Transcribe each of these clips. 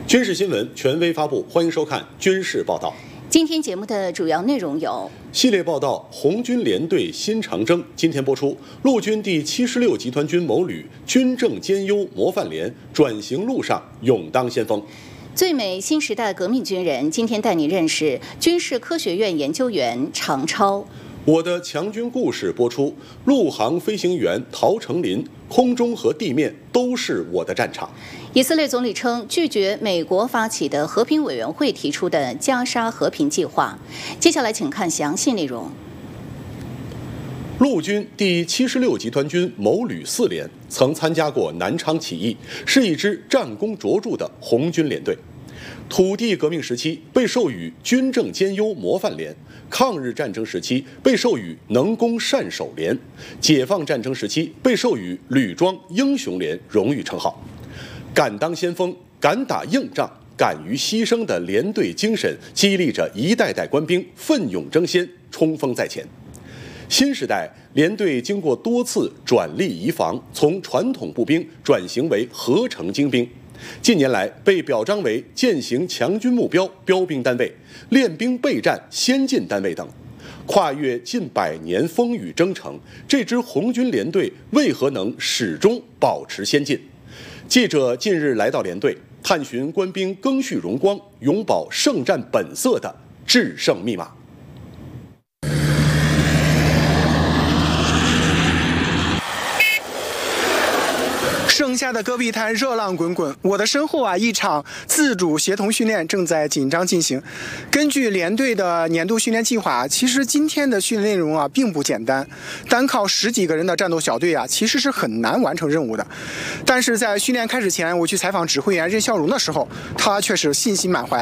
军事新闻权威发布，欢迎收看军事报道。 今天节目的主要内容有： 系列报道红军联队新长征，今天播出；陆军第76集团军某旅军政兼优模范连转型路上勇当先锋。 最美新时代革命军人，今天带你认识军事科学院研究员常超。 我的强军故事播出，陆航飞行员陶成林，空中和地面都是我的战场。 以色列总理称拒绝美国发起的和平委员会提出的加沙和平计划。接下来请看详细内容。 陆军第76集团军某旅4连曾参加过南昌起义，是一支战功卓著的红军联队。土地革命时期被授予军政兼优模范连，抗日战争时期被授予能攻善守连，解放战争时期被授予吕庄英雄连荣誉称号。敢当先锋、敢打硬仗、敢于牺牲的连队精神，激励着一代代官兵奋勇争先、冲锋在前。新时代连队经过多次转隶移防，从传统步兵转型为合成精兵。近年来被表彰为践行强军目标标兵单位、练兵备战先进单位等。跨越近100年风雨征程，这支红军联队为何能始终保持先进？记者近日来到连队，探寻官兵赓续荣光、永葆圣战本色的制胜密码。 盛夏的戈壁滩热浪滚滚，我的身后一场自主协同训练正在紧张进行。根据连队的年度训练计划，其实今天的训练内容并不简单，单靠10几个人的战斗小队其实是很难完成任务的。但是在训练开始前，我去采访指挥员任孝荣的时候，他却是信心满怀。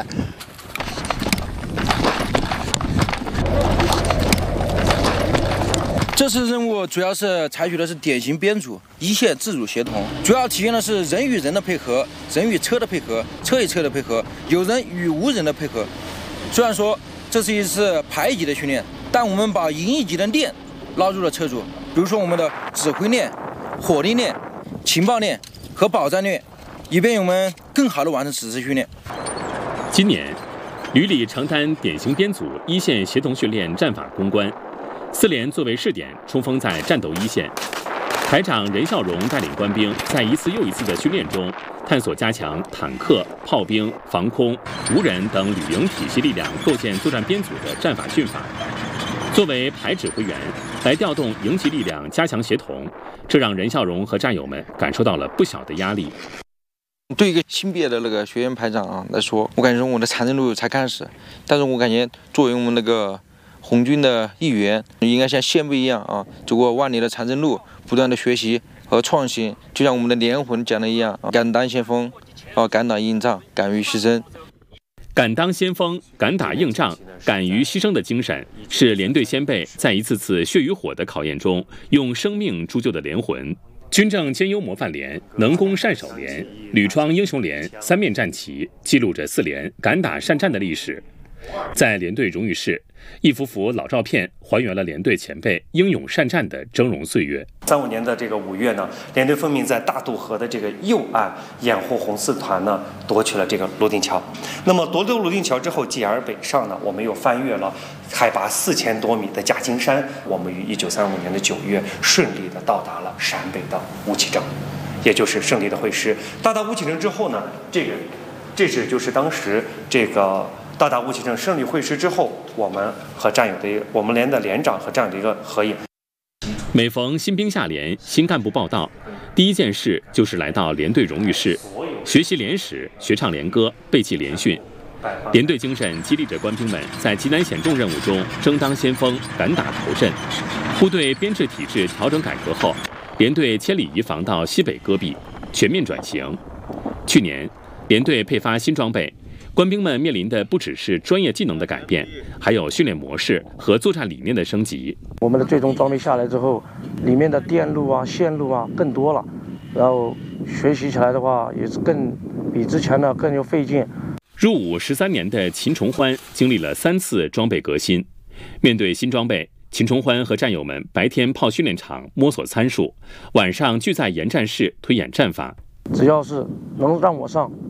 这次任务主要是采取的是典型编组、一线自主协同，主要体现的是人与人的配合、人与车的配合、车与车的配合、有人与无人的配合。虽然说这是一次排级的训练，但我们把营一级的链纳入了车组，比如说我们的指挥链、火力链、情报链和保障链，以便我们更好地完成此次训练。 今年，旅里承担典型编组、一线协同训练战法攻关。4连作为试点，冲锋在战斗一线。排长任孝荣带领官兵在一次又一次的训练中，探索加强坦克、炮兵、防空、无人等旅营体系力量构建作战编组的战法训法。作为排指挥员，来调动营级力量，加强协同，这让任孝荣和战友们感受到了不小的压力。 对一个新毕业的学员排长来说，我感觉我的长征路才开始，但是我感觉作为我们红军的一员，应该像先辈一样走过万里的长征路，不断的学习和创新，就像我们的连魂讲的一样，敢当先锋，敢打硬仗，敢于牺牲。 敢当先锋、敢打硬仗、敢于牺牲的精神，是连队先辈在一次次血与火的考验中，用生命铸就的连魂。军政兼优模范连、能攻善守连、吕庄英雄连3面战旗，记录着4连敢打善战的历史。在连队荣誉室，一幅幅老照片还原了连队前辈英勇善战的峥嵘岁月。 35年的5月呢，连队奉命在大渡河的右岸掩护红四团呢夺取了泸定桥。那么夺得泸定桥之后，继而北上呢，我们又翻越了海拔4000多米的夹金山。我们于1935年的9月顺利的到达了陕北的乌旗镇，也就是胜利的会师。到达乌旗镇之后呢，就是当时到达乌旗镇胜利会师之后，我们连的连长和战友的一个合影。 每逢新兵下连、新干部报到，第一件事就是来到连队荣誉室，学习连史、学唱连歌、背记连训。连队精神激励着官兵们在极难险重任务中争当先锋、敢打头阵。部队编制体制调整改革后，连队千里移防到西北戈壁，全面转型。去年，连队配发新装备。官兵们面临的不只是专业技能的改变，还有训练模式和作战理念的升级。 我们的最终装备下来之后，里面的电路线路更多了，然后学习起来的话也是比之前的更有费劲。 入伍13年的秦崇欢经历了3次装备革新，面对新装备，秦崇欢和战友们白天泡训练场摸索参数，晚上聚在研战室推演战法。 只要是能让我上，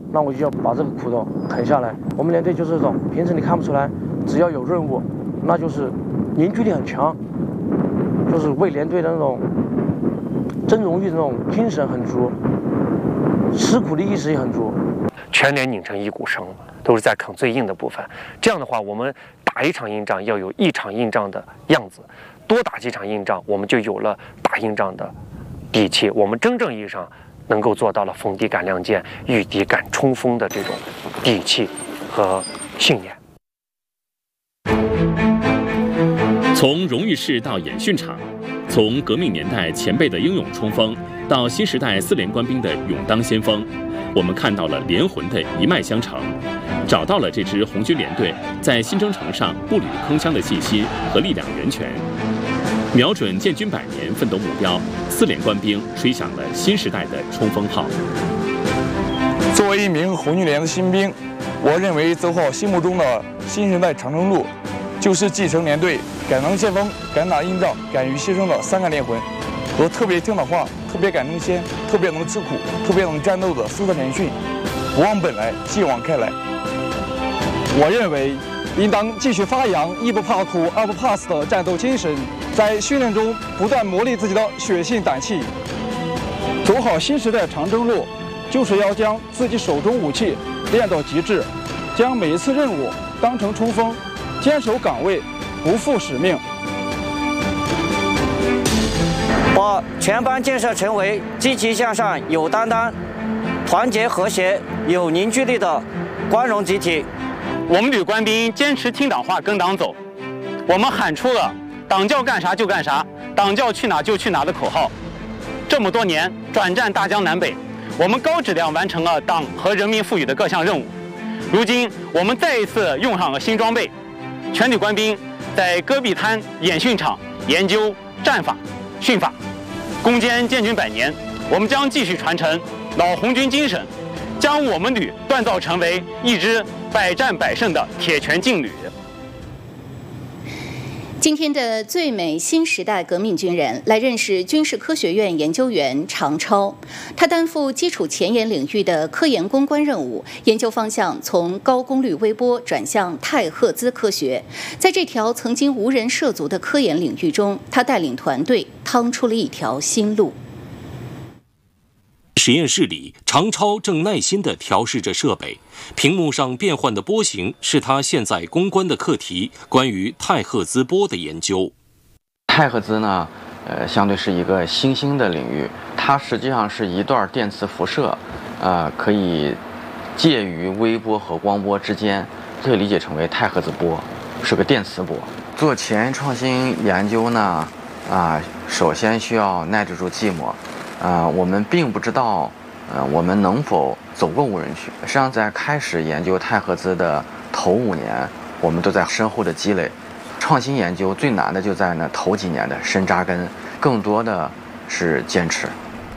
那我就要把这个苦头啃下来。我们连队就是这种，平时你看不出来，只要有任务，那就是凝聚力很强，就是为连队的那种争荣誉的那种精神很足，吃苦的意识也很足。 全连拧成一股绳，都是在啃最硬的部分。这样的话，我们打一场硬仗要有一场硬仗的样子，多打几场硬仗，我们就有了打硬仗的底气。我们真正意义上能够做到了逢敌敢亮剑，遇敌敢冲锋的这种底气和信念。 从荣誉室到演训场，从革命年代前辈的英勇冲锋，到新时代4连官兵的勇当先锋，我们看到了连魂的一脉相承，找到了这支红军连队在新征程上步履铿锵的信心和力量源泉。瞄准建军100年奋斗目标，4连官兵吹响了新时代的冲锋号。 作为一名红军连的新兵，我认为走好心目中的新时代长征路，就是继承连队敢当先锋、敢打硬仗、敢于牺牲的3个连魂，和特别听导话、特别敢争先、特别能吃苦、特别能战斗的4个连训，不忘本来，继往开来。 我认为，应当继续发扬一不怕苦、二不怕死的战斗精神，在训练中不断磨砺自己的血性胆气。走好新时代长征路，就是要将自己手中武器练到极致，将每一次任务当成冲锋，坚守岗位，不负使命。 把全班建设成为积极向上、有担当、团结和谐、有凝聚力的光荣集体。 我们旅官兵坚持听党话、跟党走，我们喊出了党叫干啥就干啥，党叫去哪就去哪的口号。这么多年转战大江南北，我们高质量完成了党和人民赋予的各项任务。如今我们再一次用上了新装备，全体官兵在戈壁滩演训场研究战法、训法，攻坚建军100年。我们将继续传承老红军精神，将我们旅锻造成为一支百战百胜的铁拳劲旅。 今天的最美新时代革命军人来认识军事科学院研究员常超，他担负基础前沿领域的科研攻关任务，研究方向从高功率微波转向太赫兹科学。在这条曾经无人涉足的科研领域中，他带领团队趟出了一条新路。 实验室里，常超正耐心地调试着设备，屏幕上变换的波形是他现在攻关的课题——关于太赫兹波的研究。 太赫兹呢，相对是一个新兴的领域，它实际上是一段电磁辐射，可以介于微波和光波之间，可以理解成为太赫兹波，是个电磁波。做前沿创新研究呢，首先需要耐得住寂寞。我们并不知道，我们能否走过无人区。实际上，在开始研究太赫兹的头5年，我们都在深厚的积累。创新研究最难的就在那头几年的深扎根，更多的是坚持。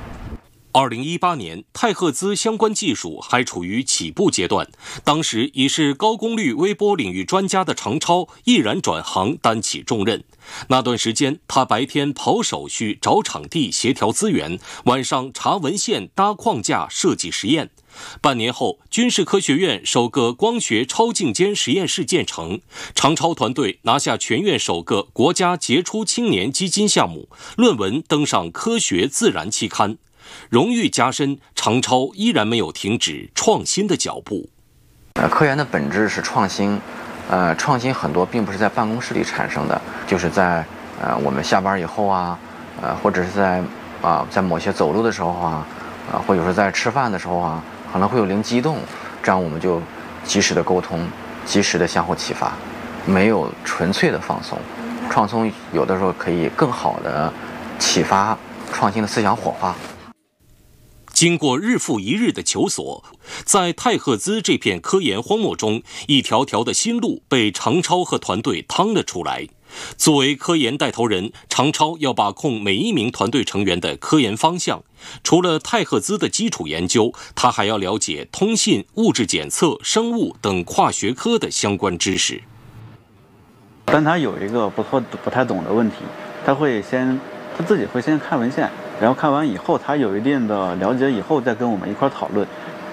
2018年，太赫兹相关技术还处于起步阶段，当时已是高功率微波领域专家的常超毅然转行，担起重任。那段时间，他白天跑手续、找场地、协调资源，晚上查文献、搭框架、设计实验。半年后，军事科学院首个光学超镜间实验室建成，常超团队拿下全院首个国家杰出青年基金项目，论文登上《科学自然》期刊。荣誉加深，常超依然没有停止创新的脚步。 科研的本质是创新，创新很多并不是在办公室里产生的，就是在我们下班以后或者是在某些走路的时候或者是在吃饭的时候可能会有灵机一动，这样我们就及时的沟通，及时的相互启发，没有纯粹的放松。创新有的时候可以更好的启发创新的思想火花。 经过日复一日的求索，在太赫兹这片科研荒漠中，一条条的新路被常超和团队趟了出来。作为科研带头人，常超要把控每一名团队成员的科研方向。除了太赫兹的基础研究，他还要了解通信、物质检测、生物等跨学科的相关知识。 但他有一个不太懂的问题，他自己会先看文献，然后看完以后，他有一定的了解以后，再跟我们一块讨论。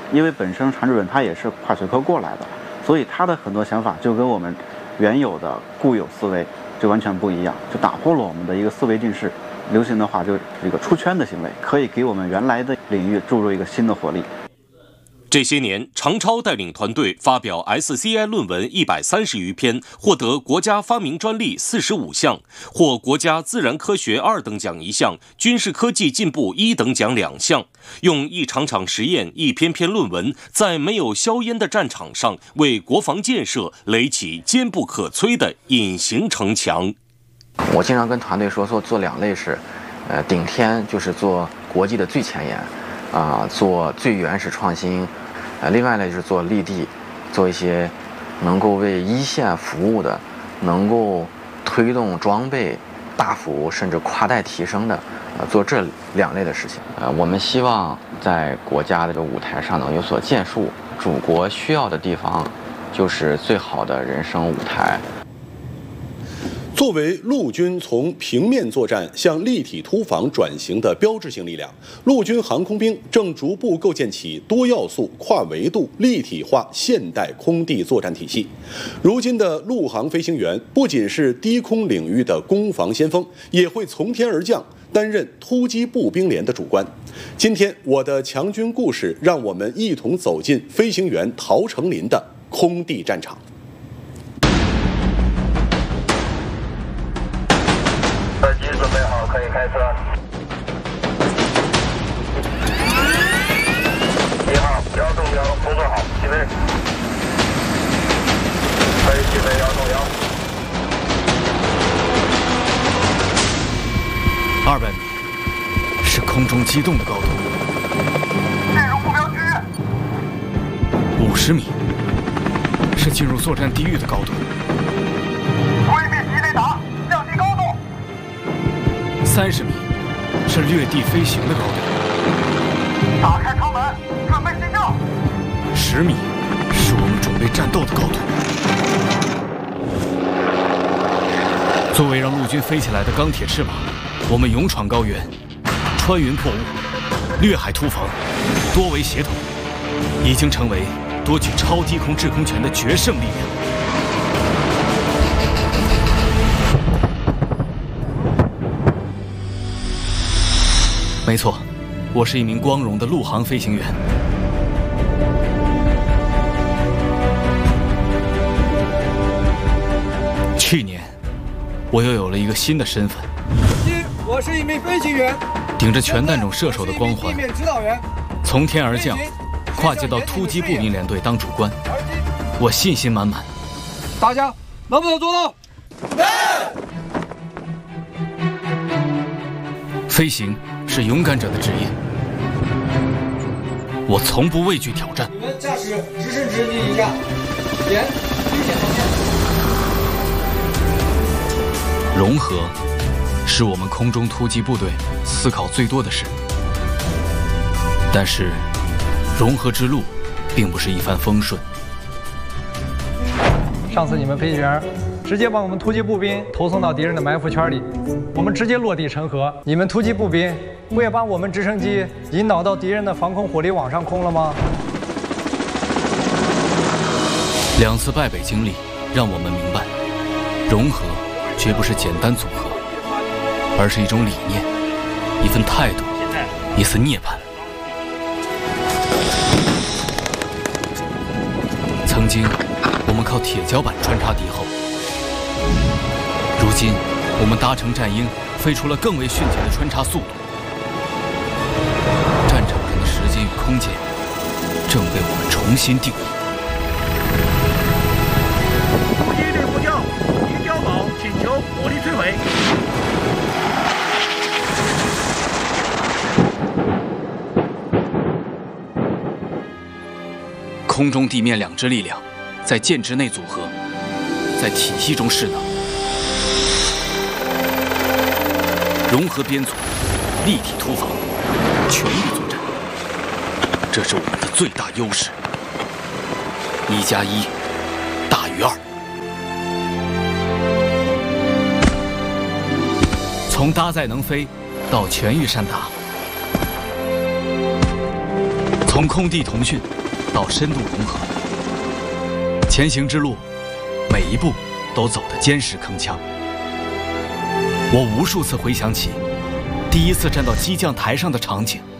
因为本身常主任他也是跨学科过来的，所以他的很多想法就跟我们原有的固有思维就完全不一样，就打破了我们的一个思维定式。流行的话就是一个出圈的行为，可以给我们原来的领域注入一个新的活力。 这些年，常超带领团队发表 SCI 论文130余篇，获得国家发明专利45项，获国家自然科学2等奖1项，军事科技进步1等奖2项。用一场场实验、一篇篇论文，在没有硝烟的战场上，为国防建设垒起坚不可摧的隐形城墙。 我经常跟团队说做2类事，顶天就是做国际的最前沿。做最原始创新，另外呢就是做立地，做一些能够为一线服务的，能够推动装备大幅甚至跨代提升的，做这2类的事情。我们希望在国家的这个舞台上能有所建树，祖国需要的地方就是最好的人生舞台。 作为陆军从平面作战向立体突防转型的标志性力量，陆军航空兵正逐步构建起多要素、跨维度、立体化现代空地作战体系。如今的陆航飞行员不仅是低空领域的攻防先锋，也会从天而降，担任突击步兵连的主官。今天，我的强军故事让我们一同走进飞行员陶成林的空地战场。 耳机准备好，可以开车。1号1中标，工作好，起飞。可以起飞1中标。 200米是空中机动的高度。 进入目标区域。 50米是进入作战地域的高度。 规避敌雷达，降低高度。 30米是掠地飞行的高度。 打开舱门，准备起降。 10米是我们准备战斗的高度。作为让陆军飞起来的钢铁翅膀，我们勇闯高原，穿云破雾，掠海突防，多维协同，已经成为夺取超低空制空权的决胜力量。没错，我是一名光荣的陆航飞行员。去年，我又有了一个新的身份。 我是一名飞行员， 顶着全弹种射手的光环， 地面指导员， 从天而降，跨界到突击步兵连队当主官，我信心满满。 大家能不能做到？ 飞行是勇敢者的职业，我从不畏惧挑战。 你们驾驶直升直进一下，沿危险航线。 融合是我们空中突击部队思考最多的事，但是融合之路并不是一帆风顺。 上次你们飞行员直接把我们突击步兵投送到敌人的埋伏圈里，我们直接落地成盒。你们突击步兵不也把我们直升机引导到敌人的防空火力网上空了吗 ？2次败北经历让我们明白，融合绝不是简单组合，而是一种理念，一份态度，一次涅槃。曾经，我们靠铁脚板穿插敌后，如今，我们搭乘战鹰，飞出了更为迅捷的穿插速度。战场上的时间与空间，正被我们重新定义。 突击猎户叫，敌碉堡，请求火力摧毁。 空中地面2支力量，在舰只内组合，在体系中势能，融合编组，立体突防，全域作战，这是我们的最大优势。1+1大于2。从搭载能飞到全域善达，从从空地同训到深度融合，前行之路每一步都走得坚实铿锵。我无数次回想起第一次站到机降台上的场景。